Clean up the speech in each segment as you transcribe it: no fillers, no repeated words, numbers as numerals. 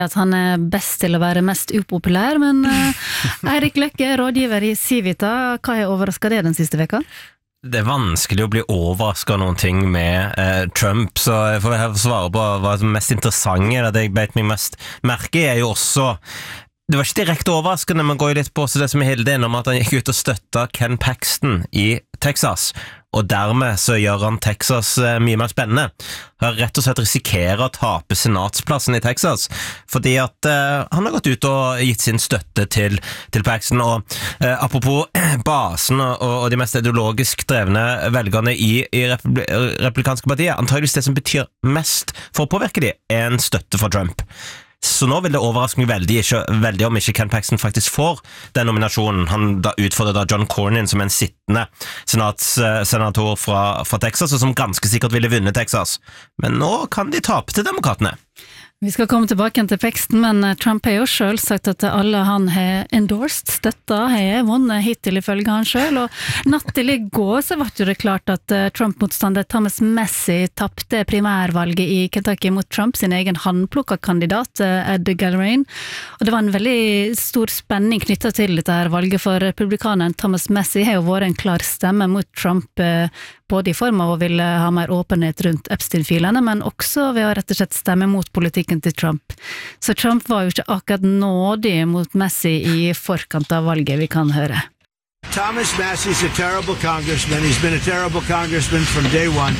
At han best til å være mest upopulær, men Eirik Løkke, rådgiver I Civita, hva overrasket det den siste veka? Det vanskelig å bli overrasket av noen ting med Trump, så jeg får svare på hva som mest interessante, det jeg beit meg mest merke jo også. Det var ikke direkte overraskende, men går jo litt på det som hele det om at han gikk ut og støttet Ken Paxton I Texas, og dermed så gjør han Texas mye mer spennende. Han rett og slett risikerer å tape senatsplassen I Texas, fordi at han har gått ut og gitt sin støtte til Paxton, og apropos basen og de mest ideologisk drevne velgerne I republikanske partiet, antageligvis det som betyr mest for å påvirke de, en støtte for Trump. Så nå vil det overraske meg veldig om ikke Ken Paxton faktisk får den nominasjonen. Han da utfordret da John Cornyn som en sittende senator fra Texas, og som ganske sikkert ville vunne Texas. Men nå kan de tape til demokratene. Vi skal komme tilbake til Paxton, men Trump har jo selv sagt at alle han har endorsed, støttet, har vunnet hittil ifølge han selv, og natt til I går så var det klart at Trump-motstander Thomas Massie tappte primærvalget I Kentucky mot Trump, sin egen håndplukket kandidat, Ed Gallagher, og det var en veldig stor spenning knyttet til dette her valget, for republikaneren Thomas Massie har jo vært en klar stemme mot Trump, både I form av å ville ha mer åpenhet rundt Epstein-filene, men også ved å rett og slett stemme mot politikken til Trump. Så Trump var jo ikke akkurat nådig mot Massie I forkant av valget, vi kan høre. Thomas Massie's a terrible congressman. He's been a terrible congressman from day one.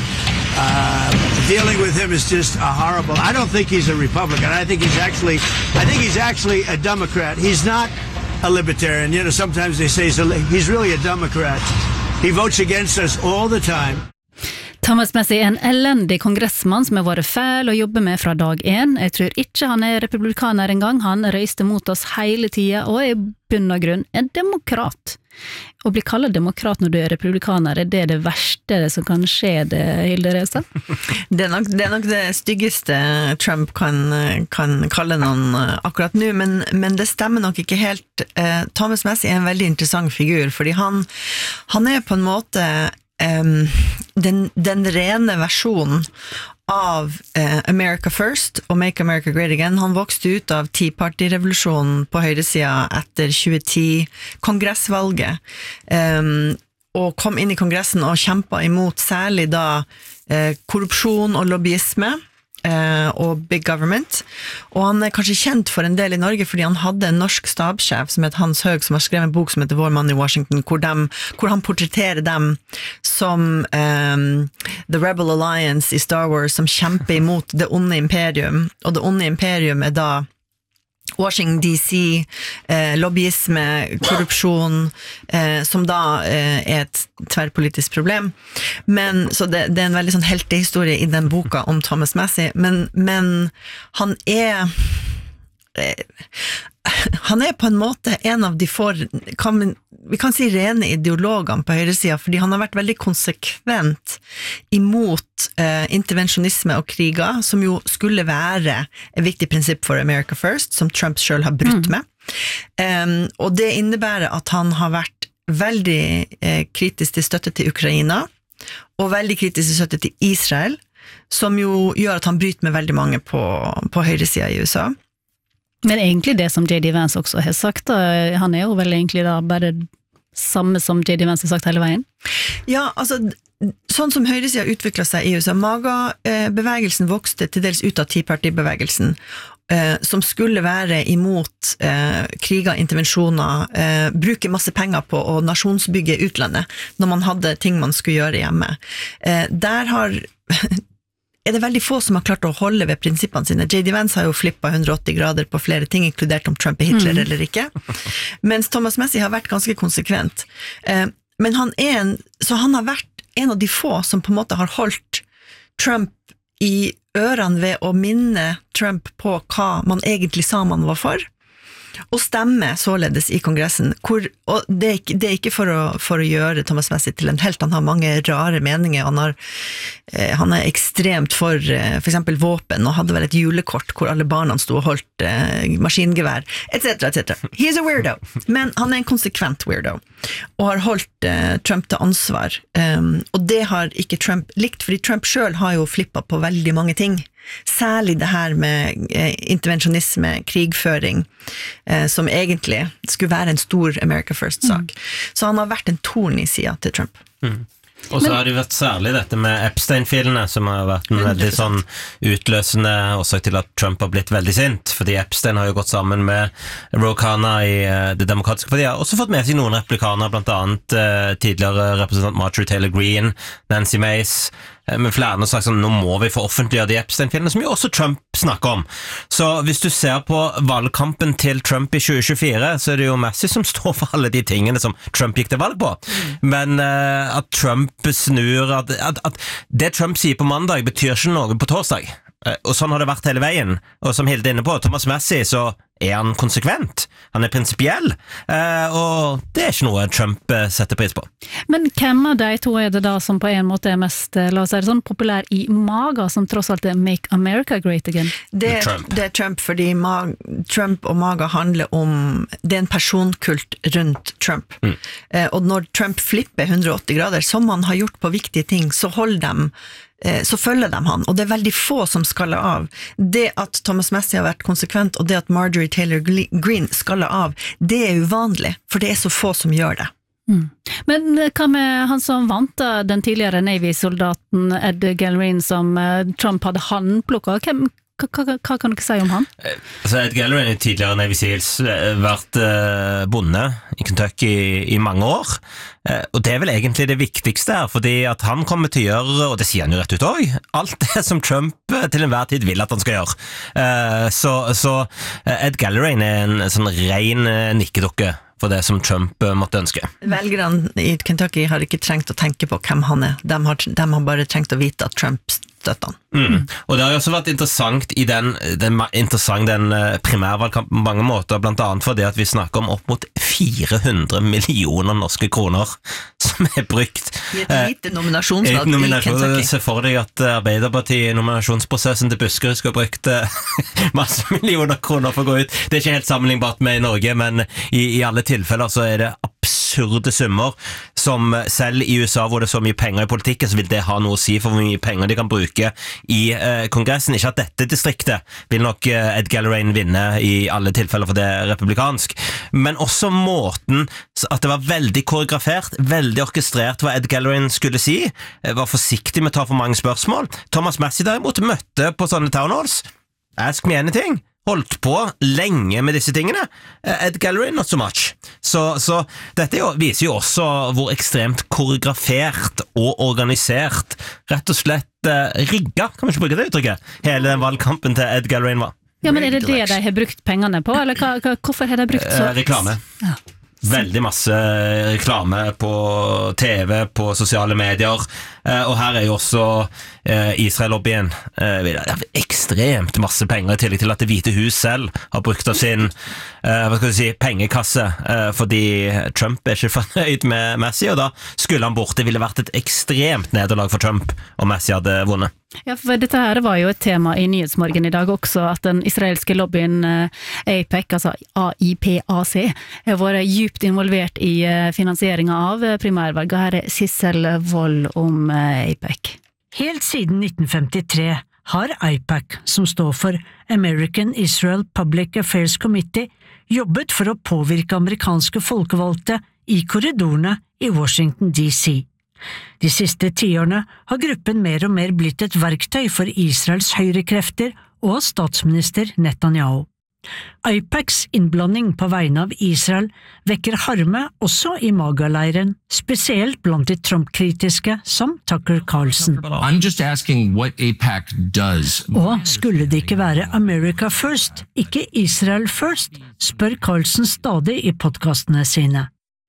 Dealing with him is just horrible. I don't think he's a Republican. I think he's actually a Democrat. He's not a libertarian. You know, sometimes they say he's really a Democrat. He votes against us all the time. Thomas Massie en elendig kongressmann som har vært fæl å jobbe med fra dag 1. Jeg tror ikke han republikaner en gang. Han røyste mot oss hele tiden, og I bunn og grunn en demokrat. Å bli kallet demokrat når du republikaner, det verste som kan skje det, Hilde Røstad? Det nok det styggeste Trump kan kalle noen akkurat nå, men det stemmer nok ikke helt. Thomas Massie en veldig interessant figur, fordi han på en måte den rene versjonen av America First og Make America Great Again. Han vokste ut av Tea Party-revolusjonen på høyresida etter 2010 kongressvalget, og kom inn I kongressen og kjempet imot særlig da korrupsjon og lobbyisme, og big government, og han kanskje kjent for en del I Norge fordi han hadde en norsk stabssjef som het Hans Høeg, som har skrevet en bok som heter Vår mann I Washington, hvor han portretterer dem som The Rebel Alliance I Star Wars, som kjemper imot det onde imperium, og det onde imperium da Washington DC, lobbyisme, korrupsjon, som da et tverrpolitisk problem. Men, så det en veldig sånn heltehistorie I den boka om Thomas Massie, men han på en måte en av de vi kan si rene ideologene på høyresida, fordi han har vært veldig konsekvent imot intervensjonisme og kriger, som jo skulle være et viktig prinsipp for America First, som Trump selv har brutt med. Og det innebærer at han har vært veldig kritisk til støtte til Ukraina, og veldig kritisk til støtte til Israel, som jo gjør at han bryter med veldig mange på høyresida I USA. Men egentlig det som J.D. Vance også har sagt, da, han jo vel egentlig da bare samme som J.D. Vance har sagt hele veien? Ja, altså, sånn som høyresida utviklet seg I USA, MAGA-bevegelsen vokste til dels ut av Tea Party-bevegelsen, som skulle være imot kriger, intervensjoner, bruke masse penger på å nasjonsbygge utlandet, når man hadde ting man skulle gjøre hjemme. Der det veldig få som har klart å holde ved prinsippene sine. J.D. Vance har jo flippet 180 grader på flere ting, inkludert om Trump Hitler eller ikke. Mens Thomas Massie har vært ganske konsekvent. Men så han har vært en av de få som på en måte har holdt Trump I ørene ved å minne Trump på hva man egentlig sa man var for, og stemme således I kongressen, og det ikke for å gjøre Thomas Massie til en helt, han har mange rare meninger, han ekstremt for eksempel våpen, og hadde vel et julekort hvor alle barna stod og holdt maskingevær, etc. He is a weirdo, men han en konsekvent weirdo, og har holdt Trump til ansvar, og det har ikke Trump likt, fordi Trump selv har jo flippet på veldig mange ting, Særlig det her med intervensjonisme, krigføring, som egentlig skulle være en stor America First-sak. Så han har vært en torn i siden til Trump. Og så har det vært særlig dette med Epstein-filene som har vært en veldig sånn utløsende årsak til at Trump har blitt veldig sint, fordi Epstein har jo gått sammen med Ro Khanna i det demokratiske partiet, og også fått med seg noen replikaner, blant annet tidligere representant Marjorie Taylor Greene, Nancy Mace, med flere har sagt sånn, nå må vi få offentliggjøre de Epstein-filene, som jo også Trump snakker om. Så hvis du ser på valgkampen til Trump i 2024, så er det jo Massey som står for alle de tingene som Trump gikk til valg på. Men at Trump snur, at det Trump sier på mandag betyr ikke noe på torsdag. Og sånn har det vært hele veien. Og som Hilde er inne på, Thomas Massey, så er han konsekvent. Han er prinsipiell. Og det er ikke noe Trump setter pris på. Men hvem av de to er det da som på en måte er mest, la oss si det sånn, populær i MAGA, som tross alt er Make America Great Again? Det er Trump, fordi Trump og MAGA handler om, det er en personkult rundt Trump. Og når Trump flipper 180 grader, som han har gjort på viktige ting, så følger de han, og det er veldig få som skaller av. Det at Thomas Massey har vært konsekvent, og det at Marjorie Taylor Greene skaller av, det er uvanlig, for det er så få som gjør det. Men hva med han som vant da, den tidligere Navy-soldaten Ed Gallerin, som Trump hadde håndplukket? Hva kan du ikke si om han? Ed Gallerin, tidligere Navy Seals, vært bonde i Kentucky i mange år, og det er vel egentlig det viktigste her, fordi at han kommer til å gjøre, og det sier han jo rett ut også, alt det som Trump til enhver tid vil at han skal gjøre. Så Ed Gallerin er en sånn ren nikkedukke for det som Trump måtte ønske. Velgerne i Kentucky har ikke trengt å tenke på hvem han er. De har bare trengt å vite at Trump støtter han. Og det har jo også vært interessant i den primærvalgkampen på mange måter, blant annet fordi at vi snakker om opp mot 400 millioner norske kroner som er brukt. I et lite nominasjonsvalg i Kentucky. Se for deg at Arbeiderpartiet i nominasjonsprosessen til Buskerud skulle ha brukt masse millioner kroner for å gå ut. Det er ikke helt sammenlignbart med i Norge, men i alle tilfeller så er det absurde summer, som selv i USA hvor det er så mye penger i politikken, så vil det ha noe å si for hvor mye penger de kan bruke i kongressen. Ikke at dette distriktet vil nok Ed Gallerin vinne i alle tilfeller, for det er republikansk, men også måten at det var veldig koreografert, veldig orkestrert hva Ed Gallerin skulle si, var forsiktig med å ta for mange spørsmål. Thomas Massey derimot møtte på sånne town halls, ask me anything, holdt på lenge med disse tingene. Ed Gallerin, not so much. Så dette viser jo også hvor ekstremt koreografert og organisert, rett og slett rigga, kan man ikke bruke det uttrykket, hele den valgkampen til Ed Gallerin var. Ja, men er det det de har brukt pengene på, eller hvorfor har de brukt så? Reklame. Ja. Veldig masse reklame på TV, på sosiale medier, og her er jo også Israel-lobbyen ekstremt masse penger, i tillegg til at Det hvite hus selv har brukt av sin pengekasse, fordi Trump er ikke fornøyd med Massey, og da skulle han bort. Det ville vært et ekstremt nederlag for Trump om Massey hadde vunnet. Ja, for dette her var jo et tema i Nyhetsmorgen i dag også, at den israelske lobbyen AIPAC, altså AIPAC, har vært djupt involvert i finansieringen av primærvalget. Her er Sissel Wold om AIPAC. Helt siden 1953 har AIPAC, som står for American Israel Public Affairs Committee, jobbet for å påvirke amerikanske folkevalgte i korridorene i Washington DC. De siste 10 årene har gruppen mer og mer blitt et verktøy for Israels høyrekrefter og statsminister Netanyahu. AIPACs innblanding på vegne av Israel vekker harme også i MAGA-leiren, spesielt blant de Trump-kritiske som Tucker Carlson. I'm just asking what AIPAC does. Og skulle det ikke være America First, ikke Israel First, spør Carlson stadig i podcastene sine.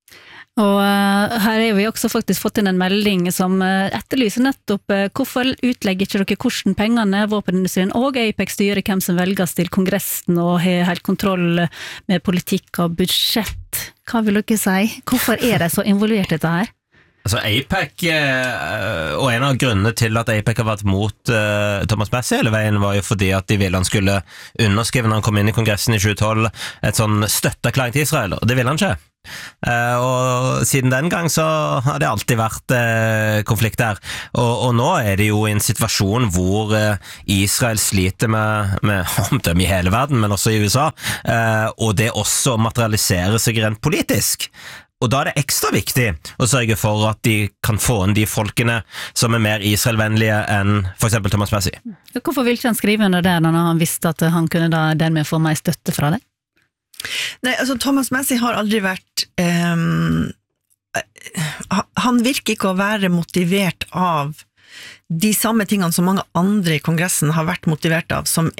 Og her har vi også faktisk fått inn en melding som etterlyser nettopp hvorfor utlegger ikke dere hvordan pengene, våpenindustrien og AIPAC styrer hvem som velges til kongressen og har helt kontroll med politikk og budsjett. Hva vil dere si? Hvorfor er de så involvert i dette her? Altså AIPAC, og en av grunnene til at AIPAC har vært mot Thomas Massie hele veien, var jo fordi at de ville han skulle underskrive når han kom inn i Kongressen i 2012 et sånn støtteerklæring til Israel, og det ville han ikke. Og siden den gang så har det alltid vært konflikt der, og nå er det jo i en situasjon hvor Israel sliter med omdømme i hele verden, men også i USA, og det også materialiserer seg rent politisk. Og da er det ekstra viktig å sørge for at de kan få inn de folkene som er mer Israel-vennlige enn for eksempel Thomas Massie. Hvorfor vil ikke han skrive under det når han visste at han kunne da dermed få mer støtte fra det? Nei, altså Thomas Massie har aldri vært han virker ikke å være motivert av de samme tingene som mange andre i Kongressen har vært motivert av, som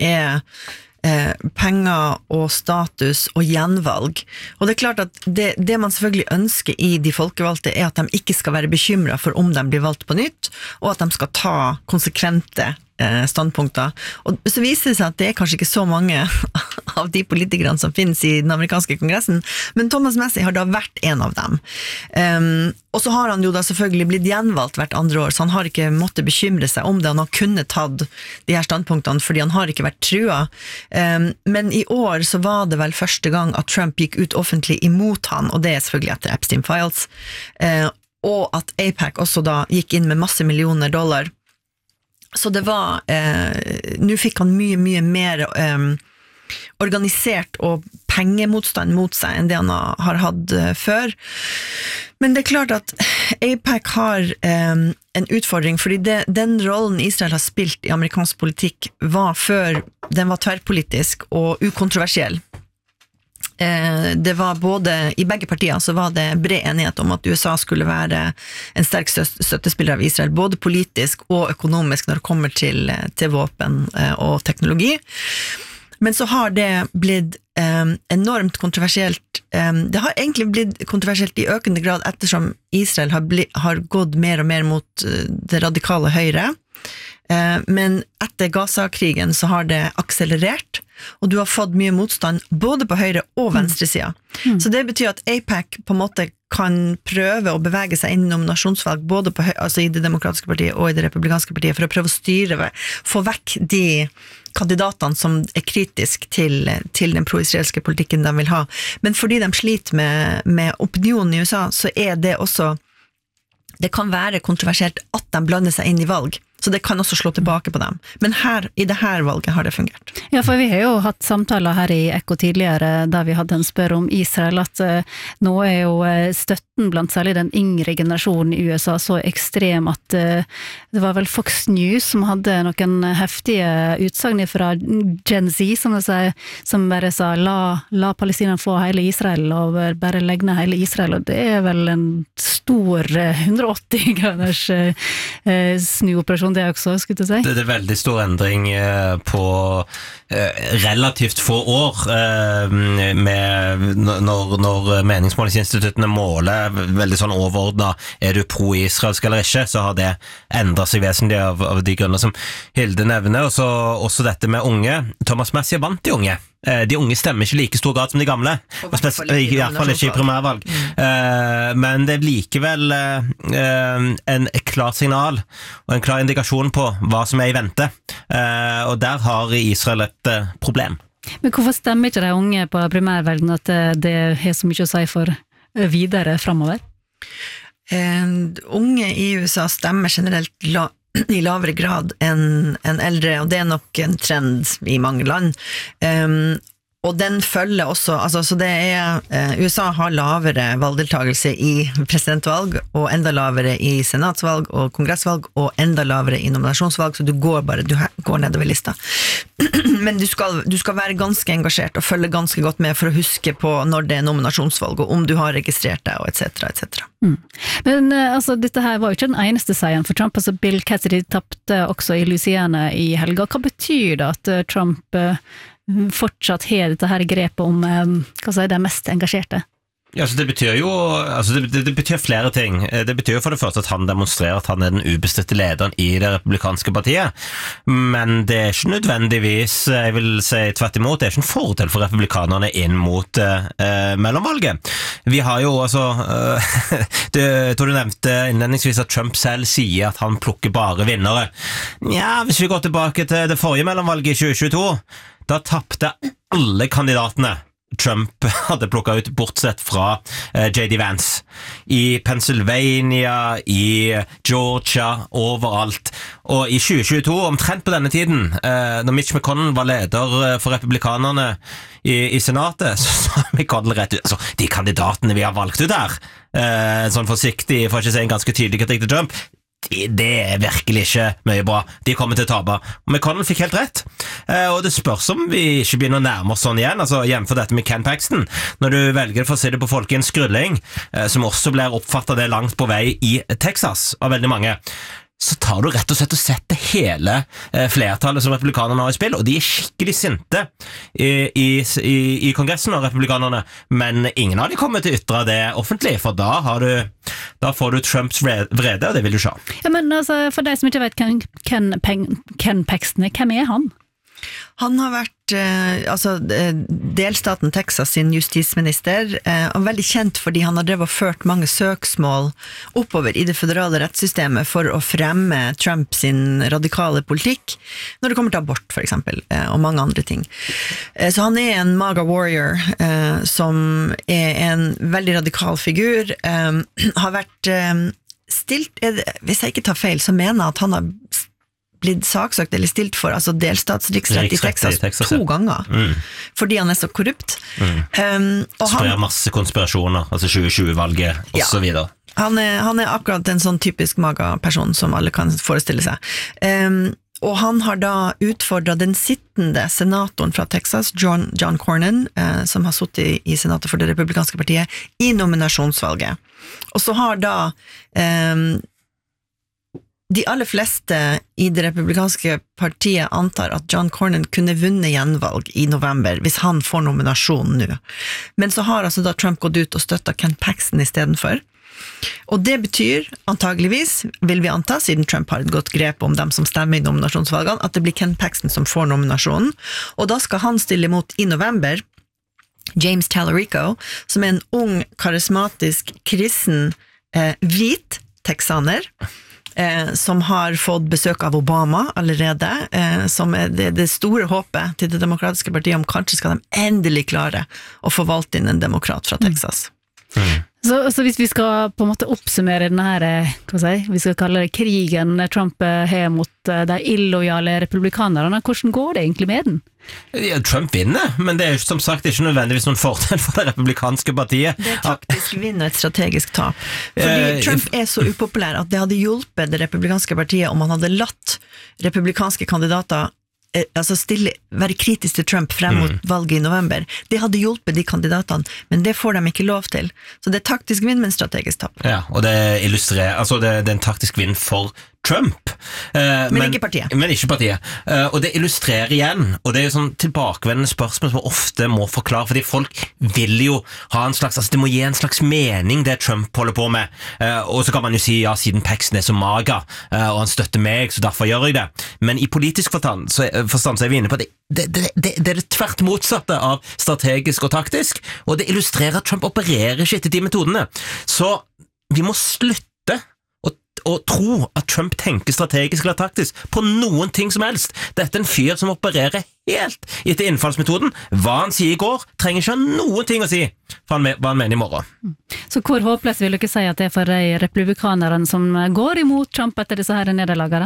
penger og status og gjenvalg. Og det er klart at det man selvfølgelig ønsker i de folkevalgte er at de ikke skal være bekymret for om de blir valgt på nytt, og at de skal ta konsekvente standpunkter. Og så viser det seg at det er kanskje ikke så mange av de politikerne som finnes i den amerikanske kongressen, men Thomas Massie har da vært en av dem. Og så har han jo da selvfølgelig blitt gjenvalgt hvert andre år, så han har ikke måttet bekymre seg om det. Han har kunnet tatt de her standpunktene, fordi han har ikke vært trua. Men i år så var det vel første gang at Trump gikk ut offentlig imot han, og det er selvfølgelig etter Epstein Files, og at AIPAC også da gikk inn med masse millioner dollar. Så det var, nå fikk han mye mer organisert og pengemotstand mot seg enn det han har hatt før. Men det er klart at AIPAC har en utfordring, fordi den rollen Israel har spilt i amerikansk politikk var før den var tverrpolitisk og ukontroversiell. Det var både, i begge partier så var det bred enighet om at USA skulle være en sterk støttespiller av Israel, både politisk og økonomisk når det kommer til våpen og teknologi. Men så har det blitt enormt kontroversielt. Det har egentlig blitt kontroversielt i økende grad ettersom Israel har gått mer og mer mot det radikale høyre. Men etter Gaza-krigen så har det akselerert, og du har fått mye motstand både på høyre og venstre siden. Så det betyr at AIPAC på en måte kan prøve å bevege seg inn i nominasjonsvalg både på altså i det demokratiske partiet og i det republikanske partiet, for å prøve å styre, få vekk de kandidatene som er kritisk til den pro-israelske politikken de vil ha. Men fordi de sliter med opinionen i USA, så er det også, det kan være kontroversielt at de blander seg inn i valg. Så det kan også slå tilbake på dem. Men i det her valget har det fungert. Ja, for vi har jo hatt samtaler her i Ekko tidligere, der vi hadde en spør om Israel, at nå er jo støtten blant særlig den yngre generasjonen i USA så ekstrem at det var vel Fox News som hadde noen heftige utsagn fra Gen Z, som de sier, som bare sa, la Palestina få hele Israel, og bare legge ned hele Israel, og det er vel en stor 180 graders snuoperasjon det også, skulle jeg si. Det er veldig stor endring på relativt få år når meningsmålingsinstituttene måler veldig sånn overordnet, er du pro-israelsk eller ikke, så har det endret seg vesentlig av de grunner som Hilde nevner, og så også dette med unge. Thomas Massie vant de unge. De unge stemmer ikke like stor grad som de gamle, i hvert fall ikke i primærvalg. Men det er likevel en klar signal og en klar indikasjon på hva som er i vente, og der har Israel et problem. Men hvorfor stemmer ikke de unge på primærvalgene at det har så mye å si for videre fremover? Unge i USA stemmer generelt i lavere grad enn eldre, og det er nok en trend i mange land. Og den følger også, altså, så det USA har lavere valgdeltagelse i presidentvalg, og enda lavere i senatsvalg og kongressvalg, og enda lavere i nominasjonsvalg, så du går nedover lista. Men du skal være ganske engasjert og følge ganske godt med for å huske på når det er nominasjonsvalg, og om du har registrert deg, og et cetera. Men altså, dette her var jo ikke den eneste seieren for Trump. Altså, Bill Cassidy tappte også i Louisiana i helga. Hva betyr det at Trump fortsatt har dette her grepet om de mest engasjerte? Ja, så det betyr jo det betyr flere ting. Det betyr jo for det første at han demonstrerer at han den ubestridte lederen i det republikanske partiet, men det ikke nødvendigvis, jeg vil si tvert imot, det ikke en fordel for republikanerne inn mot mellomvalget. Vi har jo jeg tror du nevnte innledningsvis at Trump selv sier at han plukker bare vinnere. Ja, hvis vi går tilbake til det forrige mellomvalget i 2022, da tappte alle kandidatene Trump hadde plukket ut, bortsett fra J.D. Vance. I Pennsylvania, i Georgia, overalt. Og i 2022, omtrent på denne tiden, når Mitch McConnell var leder for republikanerne i senatet, så sa McConnell rett ut, de kandidatene vi har valgt ut her, sånn forsiktig, for ikke å si en ganske tydelig kritikk til Trump, det virkelig ikke mye bra. De kommer til å tape. Og McConnell fikk helt rett. Og det spørs om vi ikke begynner å nærme oss sånn igjen, jevnfor dette med Ken Paxton. Når du velger for å si det på folk i en skrulling, som også blir oppfattet det langt på vei i Texas av veldig mange, så tar du rett og slett og setter hele flertallet som republikanerne har i spill, og de skikkelig sinte i kongressen av republikanerne, men ingen av de kommer til å ytre det offentlig, for da får du Trumps vrede, og det vil du se. Ja, men for deg som ikke vet Ken Paxton er, hvem er han? Han har vært delstaten Texas sin justisminister, og veldig kjent fordi han har drevet og ført mange søksmål oppover i det føderale rettssystemet for å fremme Trump sin radikale politikk, når det kommer til abort for eksempel, og mange andre ting. Så han er en MAGA warrior, som er en veldig radikal figur, har vært stilt, hvis jeg ikke tar feil, så mener jeg at han har blitt saksøkt eller stilt for delstatsriksrett i Texas 2 ganger, fordi han er så korrupt. Og sprer masse konspirasjoner, 2020-valget og så videre. Han er akkurat en sånn typisk MAGA-person som alle kan forestille seg. Og han har da utfordret den sittende senatoren fra Texas, John Cornyn, som har sittet i senatet for det republikanske partiet, i nominasjonsvalget. Og så har da de aller fleste i det republikanske partiet antar at John Cornyn kunne vunnet gjenvalg i november, hvis han får nominasjonen nå. Men så har da Trump gått ut og støttet Ken Paxton i stedet for. Og det betyr, antageligvis, vil vi anta, siden Trump har et godt grep om dem som stemmer i nominasjonsvalgene, at det blir Ken Paxton som får nominasjonen. Og da skal han stille mot i november James Talarico, som er en ung, karismatisk, kristen, hvit texaner, som har fått besøk av Obama allerede, som er det store håpet til det demokratiske partiet om kanskje skal de endelig klare å få valgt inn en demokrat fra Texas. Så hvis vi skal på en måte oppsummere denne her, vi skal kalle det krigen Trump har mot de illojale republikanerne, hvordan går det egentlig med den? Ja, Trump vinner, men det er jo som sagt ikke nødvendigvis noen fordel for det republikanske partiet. Det er taktisk vinn og et strategisk tap. Fordi Trump er så upopulær at det hadde hjulpet det republikanske partiet om han hadde latt republikanske kandidater være kritisk til Trump frem mot valget i november. Det hadde hjulpet de kandidatene, men det får de ikke lov til. Så det er taktisk vinn, men strategisk tap. Ja, og det illustrerer, det er en taktisk vinn for Trump. Men ikke partiet. Men ikke partiet. Og det illustrerer igjen, og det er jo sånn tilbakevendende spørsmål som man ofte må forklare, fordi folk vil jo ha en slags, det må gi en slags mening det Trump holder på med. Og så kan man jo si, ja, siden Paxton er så MAGA, og han støtter meg, så derfor gjør jeg det. Men i politisk forstand så er vi inne på at det er det tvert motsatte av strategisk og taktisk, og det illustrerer at Trump opererer ikke etter de metodene. Så vi må slutte å tro at Trump tenker strategisk eller taktisk på noen ting som helst. Dette er en fyr som opererer helt etter innfallsmetoden. Hva han sier i går, trenger ikke ha noen ting å si hva han mener i morgen. Så hvor håpløst vil dere si at det er for de republikanerne som går imot Trump etter disse her nederlagene?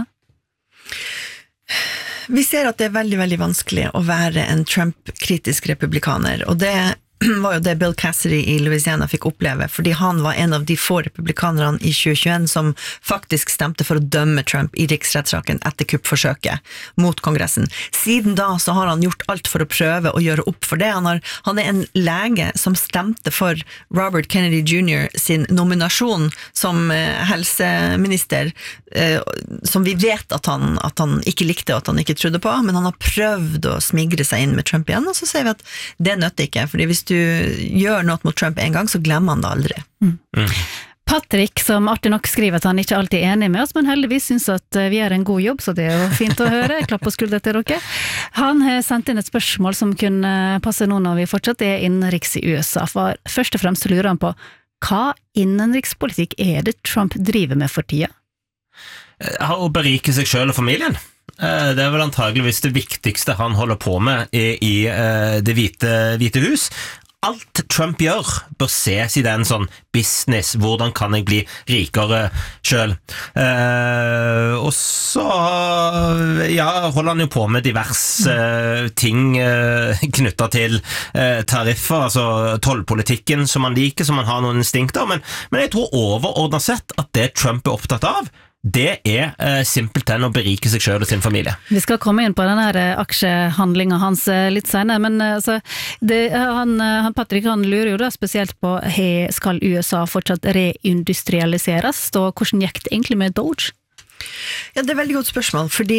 Vi ser at det er veldig, veldig vanskelig å være en Trump-kritisk republikaner, og det var jo det Bill Cassidy i Louisiana fikk oppleve, fordi han var en av de få republikanerne i 2021 som faktisk stemte for å dømme Trump i riksrettssaken etter kuppforsøket mot kongressen. Siden da så har han gjort alt for å prøve å gjøre opp for det. Han er en lege som stemte for Robert Kennedy Jr. sin nominasjon som helseminister, som vi vet at han ikke likte og at han ikke trodde på, men han har prøvd å smigre seg inn med Trump igjen, og så sier vi at det nøtter ikke, fordi hvis du du gjør noe mot Trump en gang, så glemmer han det aldri. Patrick, som artig nok skriver at han ikke alltid er enig med oss, men heldigvis synes at vi gjør en god jobb, så det er jo fint å høre. Klapp på skulderen til dere. Han har sendt inn et spørsmål som kunne passe nå når vi fortsatt er innenriks i USA, for først og fremst lurer han på hva innenrikspolitikk er det Trump driver med for tida? Å berike seg selv og familien. Det er vel antageligvis det viktigste han holder på med i det hvite hus. Alt Trump gjør bør ses i den sånn business, hvordan kan jeg bli rikere selv. Og så holder han jo på med diverse ting knyttet til tariffer, altså tollpolitikken som han liker, som han har noen instinkter, men jeg tror overordnet sett at det Trump er opptatt av, det er simpelthen å berike seg selv og sin familie. Vi skal komme inn på denne aksjehandlingen hans litt senere, men altså, Patrick han lurer jo da spesielt på skal USA fortsatt reindustrialiseres, og hvordan gikk det egentlig med Doge? Ja, det er et veldig godt spørsmål, fordi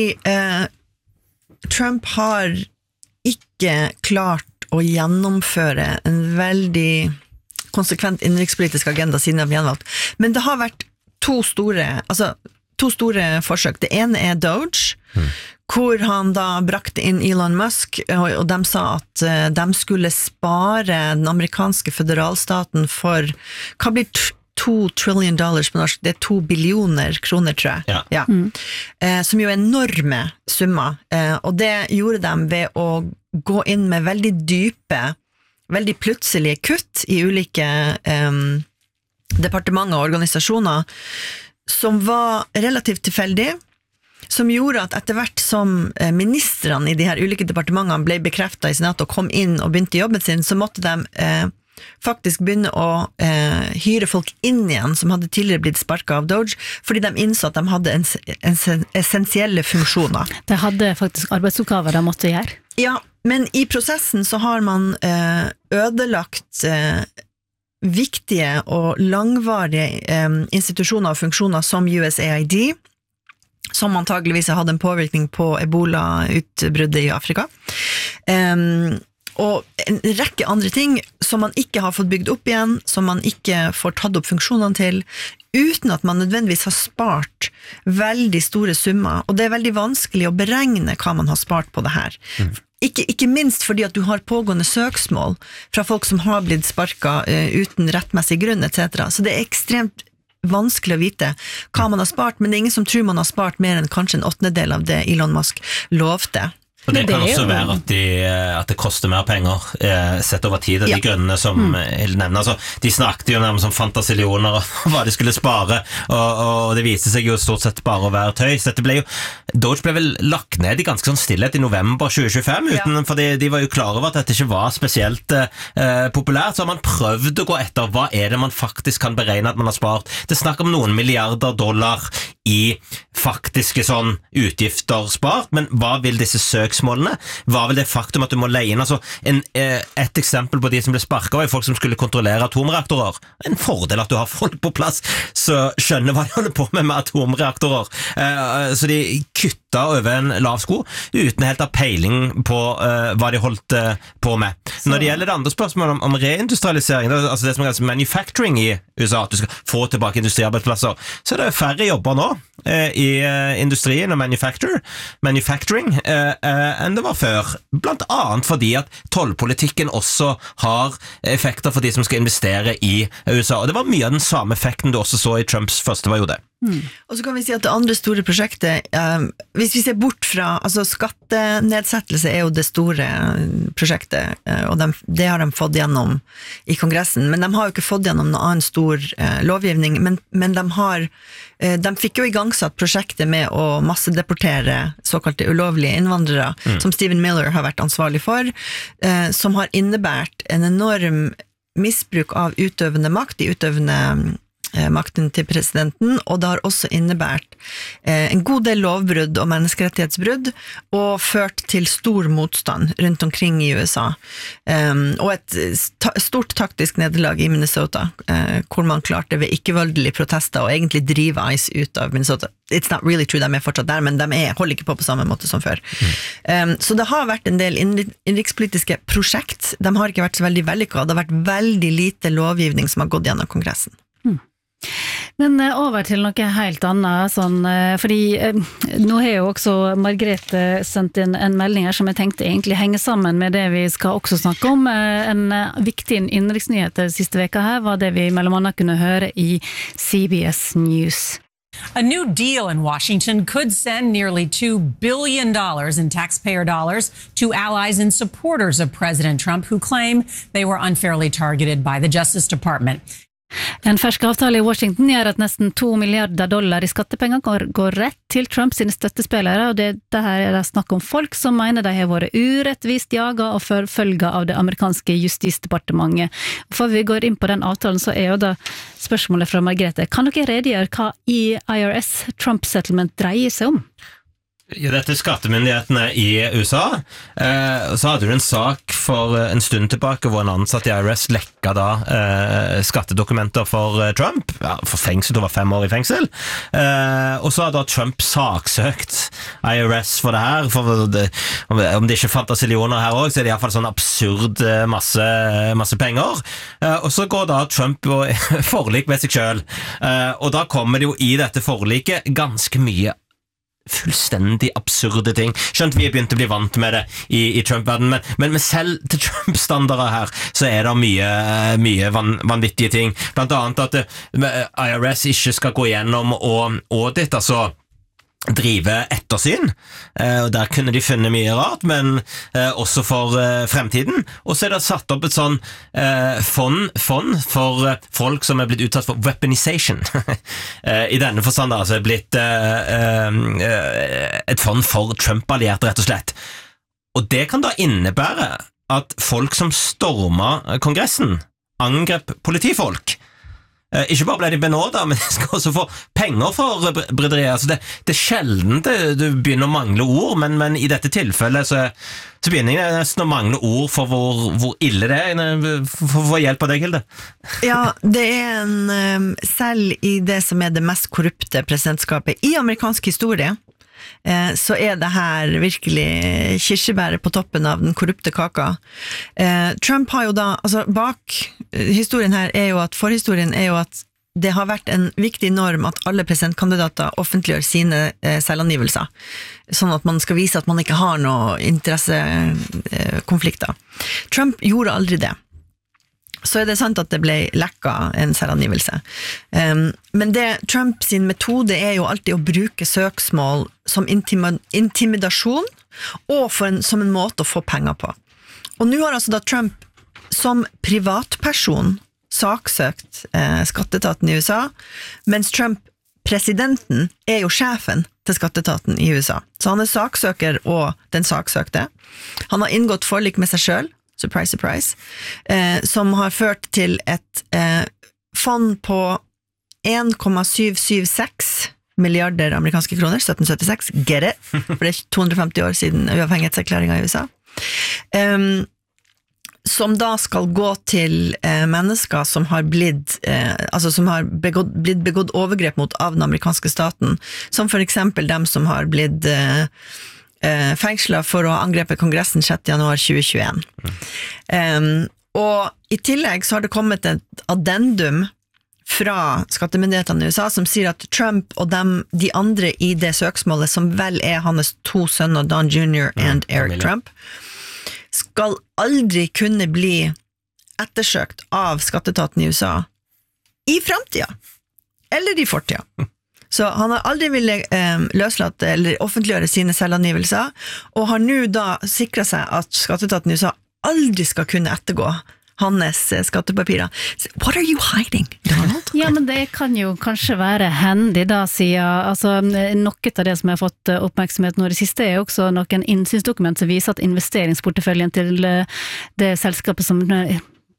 Trump har ikke klart å gjennomføre en veldig konsekvent innenrikspolitisk agenda siden han ble gjenvalgt, men det har vært to store forsøk. Det ene er Doge, hvor han da brakte inn Elon Musk, og de sa at de skulle spare den amerikanske føderalstaten for, hva blir $2 trillion på norsk? Det er 2 billioner kroner, tror jeg. Ja. Som jo er enorme summer, og det gjorde de ved å gå inn med veldig dype, veldig plutselige kutt i ulike departementer og organisasjoner som var relativt tilfeldig, som gjorde at etter hvert som ministrene i de her ulike departementene ble bekreftet i senatet og kom inn og begynte jobben sin, så måtte de faktisk begynne å hyre folk inn igjen som hadde tidligere blitt sparket av Doge, fordi de innså at de hadde essensielle funksjoner. Det hadde faktisk arbeidsoppgaver de måtte gjøre. Ja, men i prosessen så har man ødelagt viktige og langvarige institusjoner og funksjoner som USAID, som antageligvis har hatt en påvirkning på Ebola-utbruddet i Afrika. Og en rekke andre ting som man ikke har fått bygd opp igjen, som man ikke får tatt opp funksjonene til, uten at man nødvendigvis har spart veldig store summer, og det er veldig vanskelig å beregne hva man har spart på det her. Ikke minst fordi at du har pågående søksmål fra folk som har blitt sparket uten rettmessig grunn, etc. Så det er ekstremt vanskelig å vite hva man har spart, men det er ingen som tror man har spart mer enn kanskje en 8/8 av det Elon Musk lovte. Og det kan også være at det koster mer penger sett over tid, og de grunnene som Hilde nevner, altså, de snakket jo nærmest om fantasillioner og hva de skulle spare, og det viste seg jo stort sett bare å være tøys. Doge ble vel lagt ned i ganske sånn stillhet i november 2025, fordi de var jo klar over at dette ikke var spesielt populært, så har man prøvd å gå etter hva er det man faktisk kan beregne at man har spart. Det snakker om noen milliarder dollar i faktiske sånn utgifter spart, men hva vil disse søksmålene? Hva vil det faktum at du må leie inn? Altså, et eksempel på de som ble sparket var folk som skulle kontrollere atomreaktorer. En fordel at du har folk på plass så skjønner hva de holder på med atomreaktorer. Så de kutta over en lav sko uten helt å ha peiling på hva de holdt på med. Når det gjelder det andre spørsmålet om reindustrialisering, altså det som kalles manufacturing i USA, at du skal få tilbake industriarbeidsplasser, så er det færre jobber nå i industrien og manufacturing enn det var før, blant annet fordi at tollpolitikken også har effekter for de som skal investere i USA, og det var mye av den samme effekten du også så i Trumps første periode. Og så kan vi si at det andre store prosjektet, hvis vi ser bort fra, altså skattenedsettelse er jo det store prosjektet, og det har de fått gjennom i Kongressen, men de har jo ikke fått gjennom noen annen stor lovgivning, men de fikk jo igangsatt prosjektet med å massedeportere såkalte ulovlige innvandrere, som Stephen Miller har vært ansvarlig for, som har innebært en enorm misbruk av utøvende makt, de utøvende makten til presidenten, og det har også innebært en god del lovbrudd og menneskerettighetsbrudd, og ført til stor motstand rundt omkring i USA. Og et stort taktisk nederlag i Minnesota, hvor man klarte ved ikke-voldelige protester og egentlig drive ICE ut av Minnesota. It's not really true, de fortsatt der, men de holder ikke på samme måte som før. Så det har vært en del innenrikspolitiske prosjekt, de har ikke vært så veldig vellykket, det har vært veldig lite lovgivning som har gått gjennom Kongressen. Men over til noe helt annet, fordi nå har jo også Margrethe sendt inn en melding her som jeg tenkte egentlig henger sammen med det vi skal også snakke om. En viktig innenriksnyhet siste veka her var det vi mellom annet kunne høre i CBS News. A new deal in Washington could send nearly $2 billion in taxpayer dollars to allies and supporters of President Trump who claim they were unfairly targeted by the Justice Department. En fersk avtale i Washington gjør at nesten $2 milliarder i skattepenger går rett til Trump sine støttespillere, og det her er det snakk om folk som mener de har vært urettvist jaget og forfølget av det amerikanske justisdepartementet. Før vi går inn på den avtalen, så er jo da spørsmålet fra Margrethe. Kan dere redegjøre hva IRS Trump Settlement dreier seg om? Ja, dette er skattemyndighetene i USA. Så hadde du en sak for en stund tilbake hvor en ansatt i IRS lekka da skattedokumenter for Trump, for fengsel, det var 5 år i fengsel. Og så hadde Trump saksøkt IRS for det her, om det ikke fantes millioner her også, så er det i hvert fall sånn absurd masse penger. Og så går da Trump på forlik med seg selv, og da kommer det jo i dette forliket ganske mye fullstendig absurde ting. Skjønt vi begynt å bli vant med det i Trump-verden, men selv til Trump-standarder her, så er det mye vanvittige ting. Blant annet at IRS ikke skal gå gjennom og audit, altså drive ettersyn, og der kunne de funnet mye rart, men også for fremtiden. Og så er det satt opp et sånn fond for folk som er blitt utsatt for weaponization. I denne forstand altså er blitt et fond for Trump-allierte, rett og slett. Og det kan da innebære at folk som stormer Kongressen angrep politifolk. Ikke bare ble de benådet, men de skal også få penger for bryderiet. Altså det er sjelden du begynner å mangle ord, men i dette tilfellet så begynner jeg nesten å mangle ord for hvor ille det er. For å få hjelp av deg, Hilde. Ja, det er selv i det som er det mest korrupte presidentskapet i amerikansk historie, så er det her virkelig kirsebæret på toppen av den korrupte kaka. Trump har jo da, altså bak historien her er jo at, forhistorien er jo at det har vært en viktig norm at alle presidentkandidater offentliggjør sine selvangivelser, sånn at man skal vise at man ikke har noe interessekonflikter. Trump gjorde aldri det. Så er det sant at det ble lekka en selvangivelse. Men Trump sin metode er jo alltid å bruke søksmål som intimidasjon og som en måte å få penger på. Og nå har altså da Trump som privatperson saksøkt skatteetaten i USA, mens Trump, presidenten, er jo sjefen til skatteetaten i USA. Så han er saksøker og den saksøkte. Han har inngått forlik med seg selv, surprise, surprise, som har ført til et fond på 1,776 milliarder amerikanske kroner, 1776, get it, for det er 250 år siden uavhengighetserklæringen i USA, som da skal gå til mennesker som har blitt begått overgrep mot av den amerikanske staten, som for eksempel dem som har blitt fengslet for å ha angrepet Kongressen 6. januar 2021. Og i tillegg så har det kommet et addendum fra skattemyndighetene i USA som sier at Trump og de andre i det søksmålet, som vel er hans 2 sønner, Don Jr. og Eric Trump, skal aldri kunne bli ettersøkt av skatteetaten i USA i fremtida, eller i fortida. Så han har aldri ville løslate eller offentliggjøre sine selvangivelser, og har nå da sikret seg at skatteetaten i USA aldri skal kunne ettergå hans skattepapirer. What are you hiding, Donald? Ja, men det kan jo kanskje være hendig da, siden altså, noe av det som jeg har fått oppmerksomhet nå det siste er også noen innsynsdokument som viser at investeringsporteføljen til det selskapet som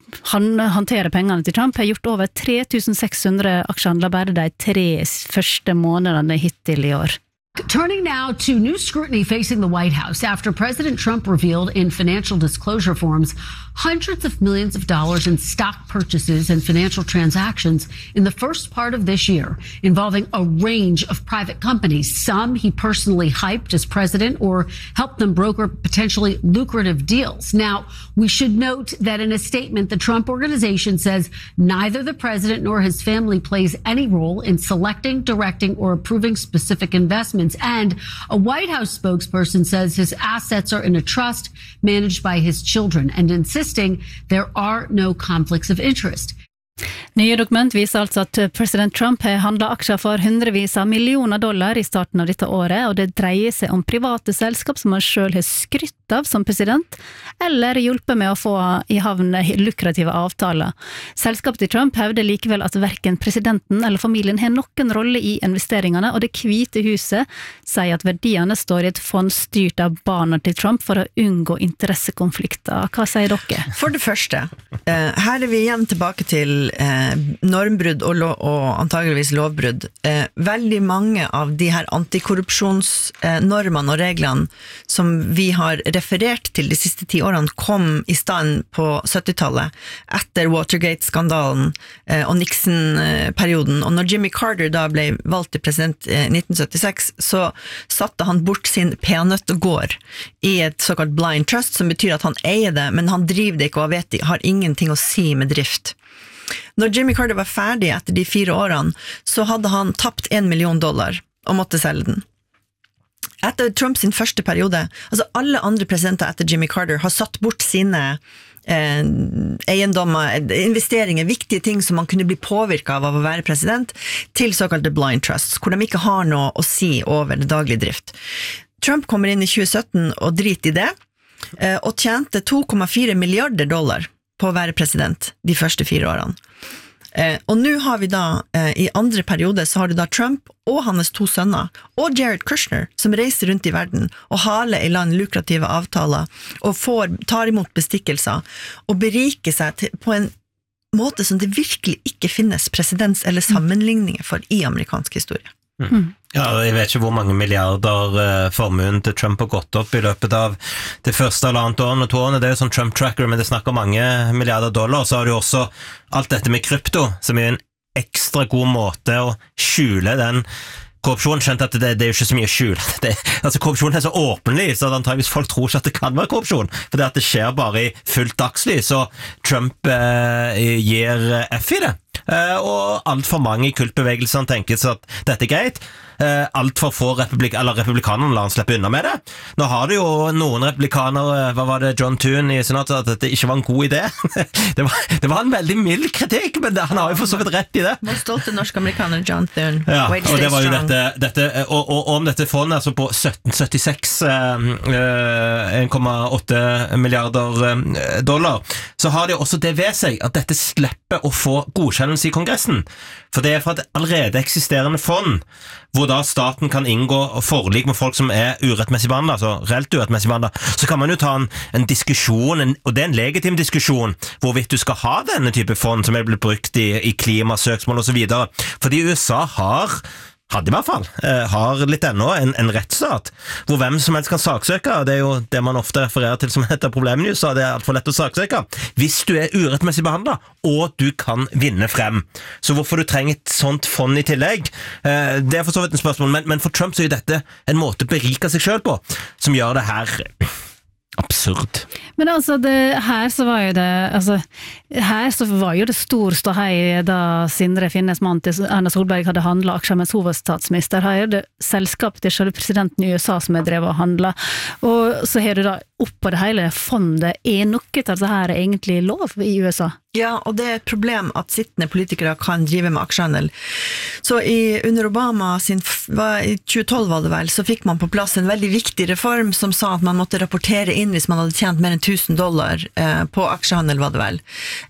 han håndterer pengene til Trump, har gjort over 3600 aksjehandler bare de 3 første månedene hittil i år. Turning now to new scrutiny facing the White House after President Trump revealed in financial disclosure forms hundreds of millions of dollars in stock purchases and financial transactions in the first part of this year, involving a range of private companies. Some he personally hyped as president or helped them broker potentially lucrative deals. Now, we should note that in a statement, the Trump Organization says neither the president nor his family plays any role in selecting, directing, or approving specific investments. And a White House spokesperson says his assets are in a trust managed by his children and insisting there are no conflicts of interest. Nye dokument viser altså at president Trump har handlet aksjer for hundrevis av millioner dollar i starten av dette året, og det dreier seg om private selskap som han selv har skrytt av som president, eller hjulpet med å få i havn lukrative avtaler. Selskapet til Trump hevder likevel at hverken presidenten eller familien har noen rolle i investeringene, og det hvite huset sier at verdiene står i et fond styrt av barna til Trump for å unngå interessekonflikter. Hva sier dere? For det første, her er vi igjen tilbake til normbrudd og antageligvis lovbrudd. Veldig mange av de her antikorrupsjonsnormene og reglene som vi har referert til de siste 10 årene kom i stand på 70-tallet etter Watergate-skandalen og Nixon-perioden. Og når Jimmy Carter da ble valgt til president i 1976, så satte han bort sin peanøttegård i et såkalt blind trust, som betyr at han eier det, men han driver det ikke og har ingenting å si med drift. Når Jimmy Carter var ferdig etter de 4 årene, så hadde han tapt $1 million og måtte selge den. Etter Trumps sin første periode, altså alle andre presidenter etter Jimmy Carter har satt bort sine eiendommer, investeringer, viktige ting som man kunne bli påvirket av å være president, til såkalte blind trusts, hvor de ikke har noe å si over det daglige drift. Trump kommer inn i 2017 og driter i det, og tjente $2,4 milliarder på å være president de første 4 årene. Og nå har vi da, i andre periode, så har du da Trump og hans 2 sønner, og Jared Kushner, som reiser rundt i verden og haler i land lukrative avtaler, og tar imot bestikkelser, og beriker seg på en måte som det virkelig ikke finnes presedens eller sammenligninger for i amerikansk historie. Ja, jeg vet ikke hvor mange milliarder formuen til Trump har gått opp i løpet av det første halvannet årene og 2 årene. Det er jo sånn Trump Tracker, men det snakker mange milliarder dollar. Så har du også alt dette med krypto, som er en ekstra god måte å skjule den korrupsjon. Skjønt at det er jo ikke så mye skjul. Altså korrupsjon er så åpenlig, så antageligvis folk tror ikke at det kan være korrupsjon, for det ser bare i fullt dagslys, så Trump gir F i det. Og alt for mange i kultbevegelsene tenker så at dette er greit. Alt for få republikanerne lar han slippe unna med det. Nå har det jo noen republikanere, hva var det, John Thune i senatet, at dette ikke var en god idé. det var en veldig mild kritikk, men han har jo for så vidt rett i det. Vår stolte norsk-amerikaner John Thune. Ja, og det var jo dette og om dette fondet, altså på 1776 $1,8 milliarder dollar, så har det også det ved seg at dette slipper å få godkjennelse i Kongressen. For det er fra et allerede eksisterende fond, hvor da staten kan inngå forlik med folk som er urettmessig behandlet, altså reelt urettmessig behandlet, så kan man jo ta en diskusjon, og det er en legitim diskusjon, hvorvidt du skal ha denne type fond som er blitt brukt i klimasøksmål og så videre. Fordi USA hadde i hvert fall, har litt ennå en rettsstat, hvor hvem som helst kan saksøke, og det er jo det man ofte refererer til som et av problemene, så det er alt for lett å saksøke, hvis du er urettmessig behandlet, og du kan vinne frem. Så hvorfor du trenger et sånt fond i tillegg, det er for så vidt en spørsmål, men for Trump så er dette en måte å berike seg selv på, som gjør det her absurd. Men altså, her så var jo det stor ståhei da Sindre Finnes mann til Erna Solberg hadde handlet aksjer mens hun var statsminister. Her er det selskapet til selve presidenten i USA som er drevet og handlet. Og så har du da oppå det hele fondet noe til at det her er egentlig lov i USA. Ja, og det er et problem at sittende politikere kan drive med aksjehandel. Så under Obama i 2012 var det vel, så fikk man på plass en veldig viktig reform som sa at man måtte rapportere inn hvis man hadde tjent mer enn $1,000 på aksjehandel, var det vel.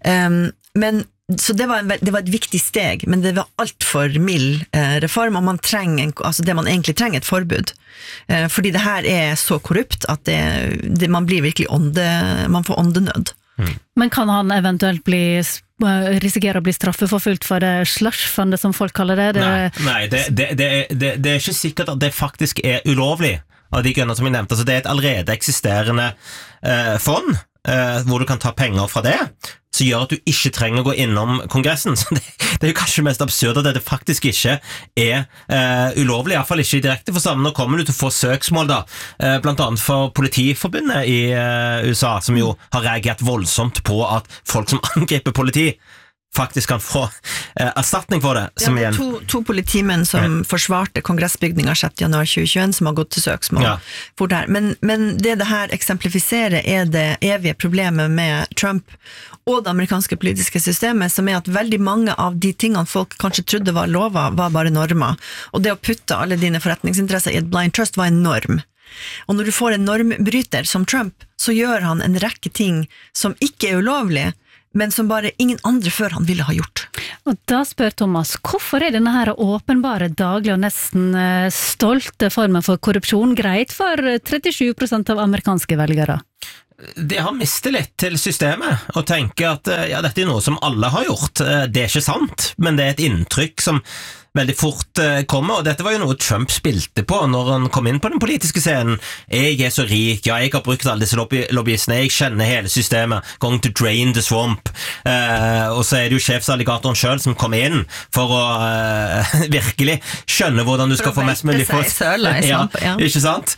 Så det var et viktig steg, men det var alt for mild reform, og man trenger, altså det man egentlig trenger, et forbud. Fordi det her er så korrupt at man blir virkelig man får åndenød. Men kan han eventuelt risikere å bli straffeforfulgt for det slushfundet som folk kaller det? Nei, det ikke sikkert at det faktisk ulovlig av de grunner som jeg nevnte. Altså, det et allerede eksisterende fond hvor du kan ta penger fra det, som gjør at du ikke trenger å gå innom Kongressen. Så det jo kanskje mest absurd at det faktisk ikke ulovlig, i hvert fall ikke i direkte forstand. Nå kommer du til å få søksmål da, blant annet for Politiforbundet i USA, som jo har reagert voldsomt på at folk som angriper politi faktisk kan få erstatning for det. Som to politimenn som forsvarte kongressbygninga 6. januar 2021 som har gått til søksmål for det her. Men det her eksemplifiserer det evige problemet med Trump og det amerikanske politiske systemet, som at veldig mange av de tingene folk kanskje trodde var lover, var bare normer. Og det å putte alle dine forretningsinteresser i et blind trust var en norm. Og når du får en normbryter som Trump, så gjør han en rekke ting som ikke ulovlige, men som bare ingen andre før han ville ha gjort. Og da spør Thomas, hvorfor denne her åpenbare daglige og nesten stolte formen for korrupsjon greit for 37% av amerikanske velgere? Det har mistet litt til systemet, og tenker at dette noe som alle har gjort. Det ikke sant, men det et inntrykk som veldig fort kommer, og dette var jo noe Trump spilte på når han kom inn på den politiske scenen. Jeg så rik, jeg har brukt alle disse lobbyistene, jeg kjenner hele systemet, going to drain the swamp, og så det jo sjefsalligatoren selv som kommer inn for å virkelig skjønne hvordan du skal få mest mulig folk. Ikke sant?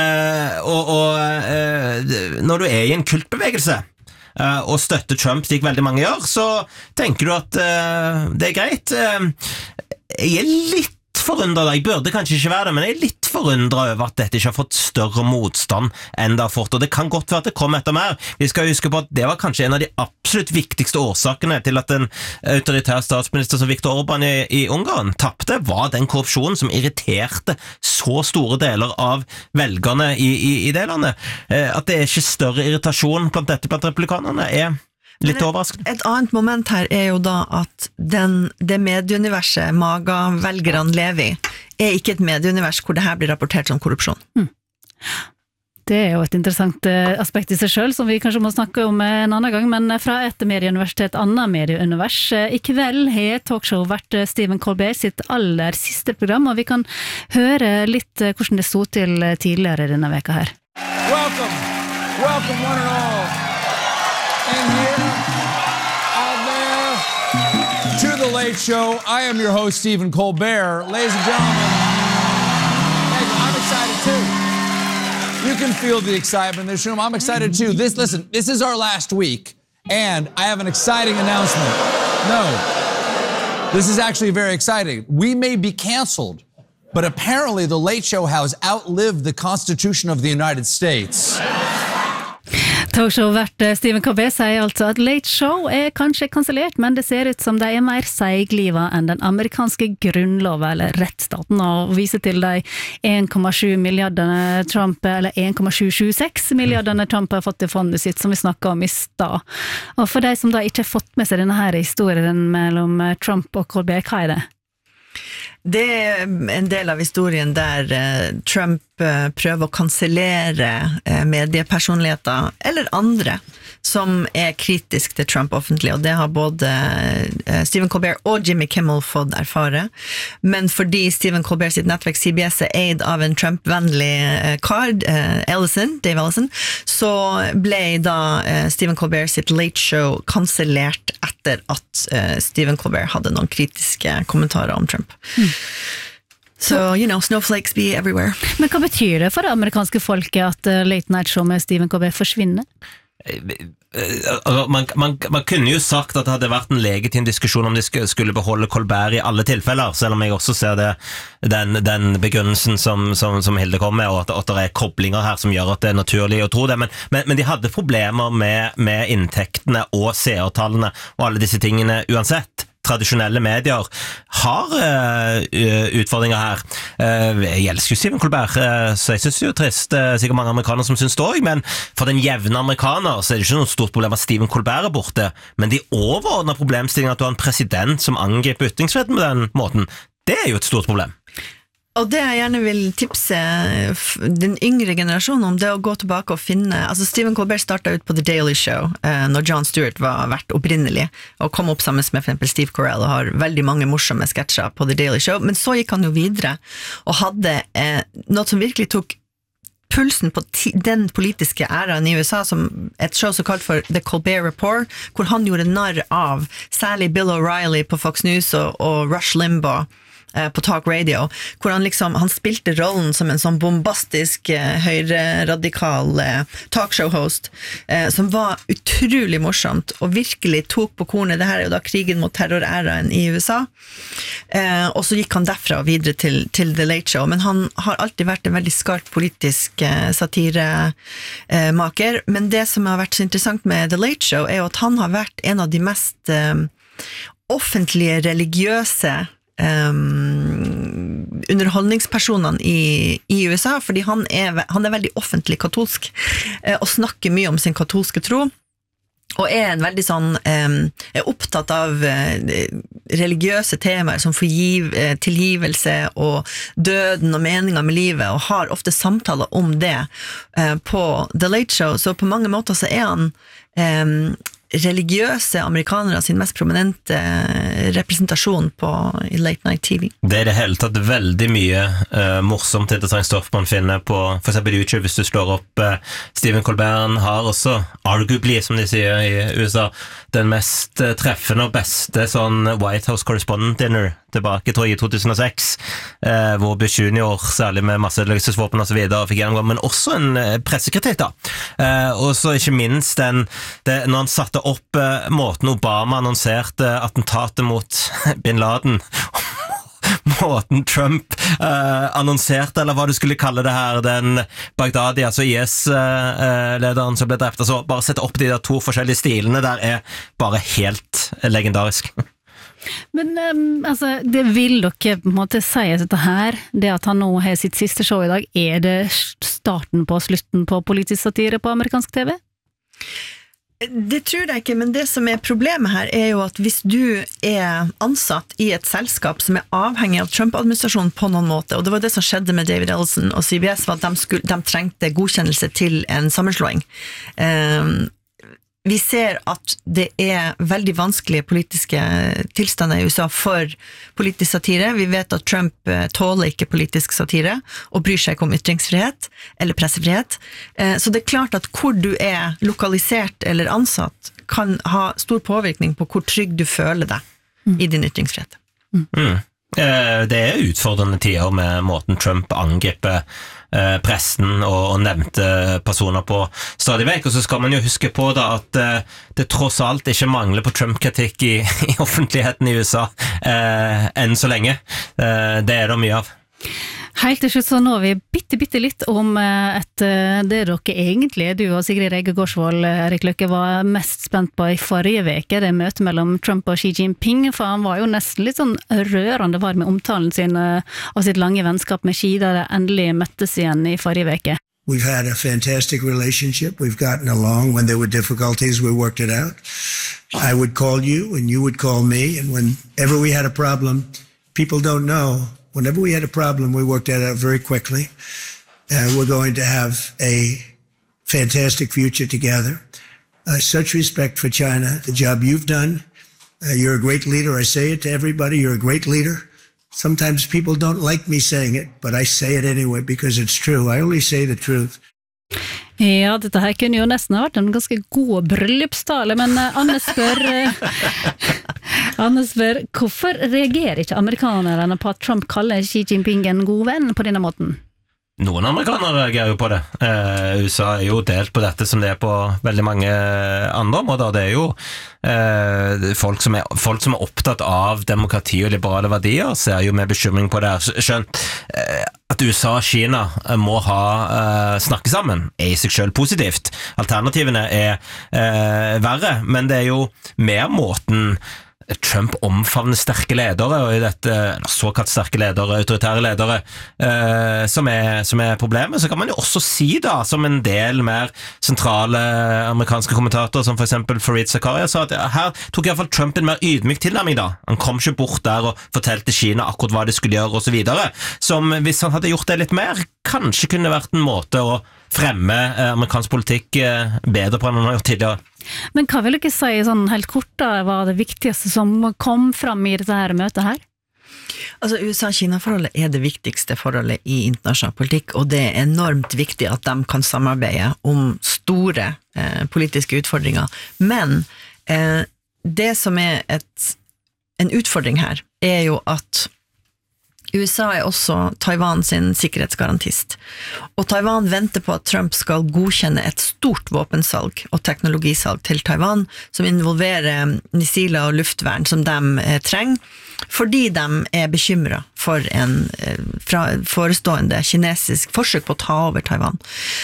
Og når du i en kultbevegelse, og støtter Trump slik veldig mange gjør, så tenker du at det greit. Jeg litt forundret, jeg burde kanskje ikke være det, men jeg litt forundret over at dette ikke har fått større motstand enn det har fått, og det kan godt være at det kommer etter mer. Vi skal huske på at det var kanskje en av de absolutt viktigste årsakene til at en autoritær statsminister som Viktor Orban i Ungarn tappte, var den korrupsjonen som irriterte så store deler av velgerne i det landet. At det ikke større irritasjon blant republikanerne litt overraskende. Et annet moment her jo da at det medieuniverset MAGA-velgerne lever i, ikke et medieunivers hvor det her blir rapportert som korrupsjon. Det jo et interessant aspekt i seg selv, som vi kanskje må snakke om en annen gang, men fra et medieunivers til et annet medieunivers. I kveld har talkshow vært Stephen Colbert sitt aller siste program, og vi kan høre litt hvordan det stod til tidligere denne veka her. Welcome one and all. And here, out there, to The Late Show. I am your host, Stephen Colbert. Ladies and gentlemen, I'm excited too. You can feel the excitement in this room. I'm excited too. This is our last week, and I have an exciting announcement. No, this is actually very exciting. We may be canceled, but apparently The Late Show has outlived the Constitution of the United States. Talkshow-vert Stephen Colbert sier altså at Late Show kanskje kansellert, men det ser ut som de mer seigliva enn den amerikanske grunnloven eller rettsstaten, og viser til de 1,7 milliardene Trump, eller 1,776 milliardene Trump har fått i fondet sitt, som vi snakket om i stad. Og for de som da ikke har fått med seg denne her historien mellom Trump og Colbert, hva det? Det en del av historien der Trump prøver å kansellere mediepersonligheter eller andre som kritisk til Trump offentlig, og det har både Stephen Colbert og Jimmy Kimmel fått erfare. Men fordi Stephen Colbert sitt nettverk CBS eid av en Trump-vennlig kar, Dave Ellison, så ble da Stephen Colbert sitt Late Show kansellert etter at Stephen Colbert hadde noen kritiske kommentarer om Trump. So, snowflakes be everywhere. Men hva betyr det for det amerikanske folket at Late Night Show med Stephen Colbert forsvinner? Man kunne jo sagt at det hadde vært en legitim diskusjon om de skulle beholde Colbert i alle tilfeller, selv om jeg også ser den begrunnelsen som Hilde kom med, og at det koblinger her som gjør at det naturlig å tro det, men de hadde problemer med inntektene og seertallene og alle disse tingene uansett. Tradisjonelle medier har utfordringer her. Jeg elsker jo Stephen Colbert, så jeg synes det jo trist, sikkert mange amerikanere som synes det også, men for den jevne amerikaner så det ikke noe stort problem at Stephen Colbert borte, men de overordnede problemstillingene at du har en president som angriper ytringsfriheten på den måten, det jo et stort problem. Og det jeg gjerne vil tipse den yngre generasjonen om, det å gå tilbake og finne, altså Stephen Colbert startet ut på The Daily Show, når Jon Stewart var vært opprinnelig, og kom opp sammen med for eksempel Steve Carell, og har veldig mange morsomme sketsjer på The Daily Show, men så gikk han jo videre, og hadde noe som virkelig tok pulsen på den politiske æraen i USA, som et show så kalt for The Colbert Report, hvor han gjorde narr av særlig Bill O'Reilly på Fox News og Rush Limbaugh på Talk Radio, hvor han spilte rollen som en sånn bombastisk høyre-radikal talkshow-host, som var utrolig morsomt, og virkelig tok på kornet. Det her er jo da krigen mot terroræraen i USA, og så gikk han derfra videre til The Late Show, men han har alltid vært en veldig skarp politisk satiremaker, men det som har vært så interessant med The Late Show, er jo at han har vært en av de mest offentlige, religiøse underholdningspersonene i USA, fordi han er veldig offentlig katolsk, og snakker mye om sin katolske tro, og er en veldig er opptatt av religiøse temaer som tilgivelse og døden og meninger med livet, og har ofte samtaler om det på The Late Show, så på mange måter så er han religiøse amerikanere sin mest prominente representasjon i late night TV. Det er det hele tatt veldig mye morsomt interessant stoff man finner på for eksempel YouTube. Hvis du slår opp Stephen Colbert, har også arguably, som de sier i USA, den mest treffende og beste sånn White House Correspondent Dinner tilbake, tror jeg, i 2006, hvor Bush Junior, særlig med masseødeleggelsesvåpen og så videre, fikk gjennomgå, men også en pressekritikk da. Og så ikke minst når han satte opp måten Obama annonserte attentatet mot Bin Laden, måten Trump annonserte, eller hva du skulle kalle det her, den Baghdadi, altså IS-lederen som ble drept, altså bare sette opp de der to forskjellige stilene der er bare helt legendarisk. Men altså, det vil dere på en måte si dette her, det at han nå har sitt siste show i dag, er det starten på slutten på politisk satire på amerikansk TV? Det tror jeg ikke, men det som er problemet her er jo at hvis du er ansatt i et selskap som er avhengig av Trump-administrasjonen på noen måte, og det var det som skjedde med David Ellison og CBS, var at de trengte godkjennelse til en sammenslåing. Vi ser at det er veldig vanskelige politiske tilstander i USA for politisk satire. Vi vet at Trump tåler ikke politisk satire og bryr seg ikke om ytringsfrihet eller pressefrihet. Så det er klart at hvor du er lokalisert eller ansatt kan ha stor påvirkning på hvor trygg du føler deg i din ytringsfrihet. Det er utfordrende tider med måten Trump angriper pressen og nevnte personer på stadig vekk, og så skal man jo huske på da at det tross alt ikke mangler på Trump-kritikk i offentligheten i USA enn så lenge. Det er det mye av. Helt til slutt så nå vi bitte litt om det dere egentlig, du og Sigrid Rege Gårdsvold, Erik Løkke, var mest spent på i forrige veke, det møtet mellom Trump og Xi Jinping, for han var jo nesten litt sånn rørende var med omtalen sin av sitt lange vennskap med Xi, da det endelig møttes igjen i forrige veke. We've had a fantastic relationship. We've gotten along. When there were difficulties, we worked it out. I would call you and you would call me, and whenever we had a problem, people don't know, whenever we had a problem, we worked that out very quickly. We're going to have a fantastic future together. Such respect for China, the job you've done. You're a great leader. I say it to everybody. You're a great leader. Sometimes people don't like me saying it, but I say it anyway because it's true. I only say the truth. Ja, dette her kunne jo nesten ha vært en ganske god bryllupstale, men Anne spør, hvorfor reagerer ikke amerikanerne på at Trump kaller Xi Jinping en god venn på denne måten? Noen amerikanere reagerer jo på det. USA er jo delt på dette som det er på veldig mange andre områder. Det er jo folk som er opptatt av demokrati og liberale verdier, ser jo med bekymring på det her. Skjønt at USA og Kina må snakke sammen er i seg selv positivt. Alternativene er verre, men det er jo mer måten Trump omfavner sterke ledere, og i dette såkalt sterke ledere, autoritære ledere, som er problemet, så kan man jo også si da, som en del mer sentrale amerikanske kommentatorer, som for eksempel Fareed Zakaria, sa at her tok i hvert fall Trump en mer ydmyk tilnærming da. Han kom ikke bort der og fortalte Kina akkurat hva de skulle gjøre og så videre, som hvis han hadde gjort det litt mer, kanskje kunne vært en måte å fremme amerikansk politikk bedre på enn han har gjort tidligere. Men hva vil du ikke si sånn helt kort da, var det viktigste som kom fram i dette her møtet her? Altså USA-Kina-forholdet er det viktigste forholdet i internasjonal politikk, og det er enormt viktig at de kan samarbeide om store politiske utfordringer. Men det som er en utfordring her, er jo at USA er også Taiwan sin sikkerhetsgarantist, og Taiwan venter på at Trump skal godkjenne et stort våpensalg og teknologisalg til Taiwan, som involverer missiler og luftvern som de trenger, fordi de er bekymret for en forestående kinesisk forsøk på å ta over Taiwan.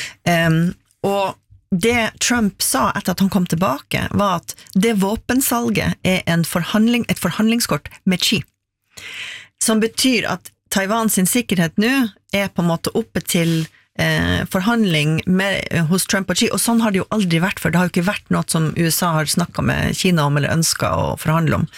Og det Trump sa etter at han kom tilbake, var at det våpensalget er et forhandlingskort med Xi, som betyr at Taiwan sin sikkerhet nå er på en måte oppe til forhandling hos Trump og Xi, og sånn har det jo aldri vært før. Det har jo ikke vært noe som USA har snakket med Kina om eller ønsket å forhandle om.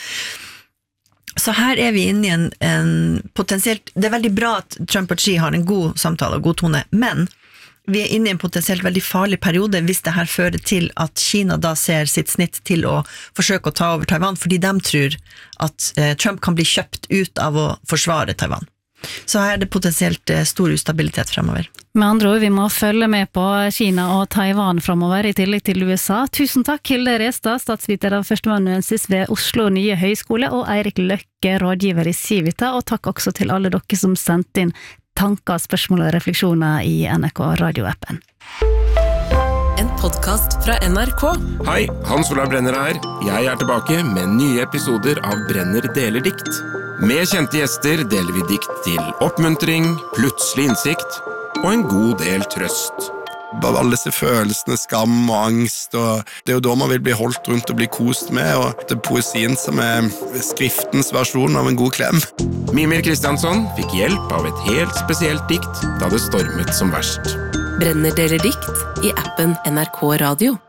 Så her er vi inne i en potensielt, det er veldig bra at Trump og Xi har en god samtale og god tone, men vi er inne i en potensielt veldig farlig periode hvis det her fører til at Kina da ser sitt snitt til å forsøke å ta over Taiwan, fordi de tror at Trump kan bli kjøpt ut av å forsvare Taiwan. Så her er det potensielt stor ustabilitet fremover. Med andre ord, vi må følge med på Kina og Taiwan fremover i tillegg til USA. Tusen takk, Hilde Restad, statsviter av førsteamanuensis ved Oslo Nye Høgskole, og Eirik Løkke, rådgiver i Civita, og takk også til alle dere som sendte inn tanker, spørsmål og refleksjoner i NRK radioappen. En podcast fra NRK. Hei, Hans Olav Brenner her. Jeg er tilbake med nye episoder av Brenner deler dikt. Med kjente gjester deler vi dikt til oppmuntring, plutselig innsikt og en god del trøst. Alle disse følelsene, skam og angst, og det er jo da man vil bli holdt rundt og bli kost med, og det er poesien som er skriftens versjon av en god klem. Mimir Kristiansson fikk hjelp av et helt spesielt dikt da det stormet som verst. Brenner deler dikt i appen NRK Radio.